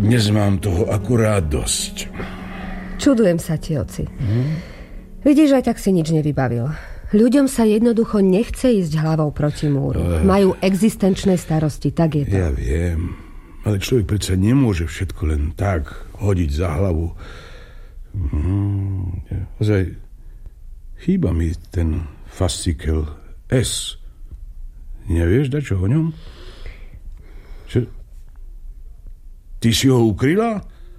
Dnes mám toho akurát dosť. Čudujem sa ti, oci. Vidíš, aj tak si nič nevybavil. Ľuďom sa jednoducho nechce ísť hlavou proti múru. Majú existenčné starosti, tak je to. Ja viem, ale človek predsa nemôže všetko len tak hodiť za hlavu. Ozaj, chýba mi ten fascikel S. Nevieš dačo o ňom? Ty si ho ukryla?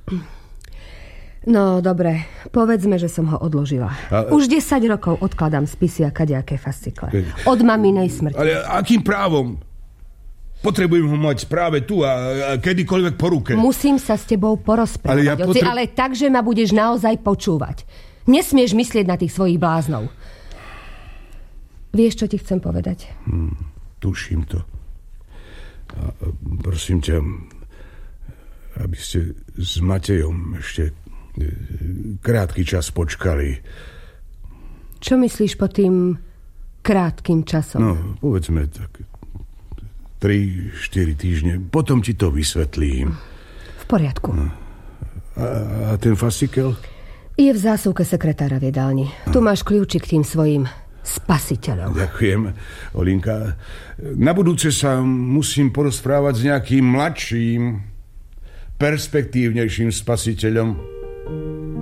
No, dobre. Povedzme, že som ho odložila. Už 10 rokov odkladám spisy a kadejaké fascikle. Od maminej smrti. Ale akým právom? Potrebujem ho mať práve tu a kedykoľvek po ruke. Musím sa s tebou porozprávať, ale tak, že ma budeš naozaj počúvať. Nesmieš myslieť na tých svojich bláznov. Vieš, čo ti chcem povedať? Tuším to. A prosím ťa, aby ste s Matejom ešte krátky čas počkali. Čo myslíš pod tým krátkym časom? No, povedzme tak 3-4 týždne. Potom ti to vysvetlím. V poriadku. No. A ten fascikel? Je v zásuvke sekretára v jedálni. Tu máš kľúčik k tým svojim spasiteľom. Ďakujem, Olinka. Na budúce sa musím porozprávať s nejakým mladším, perspektívnejším spasiteľom.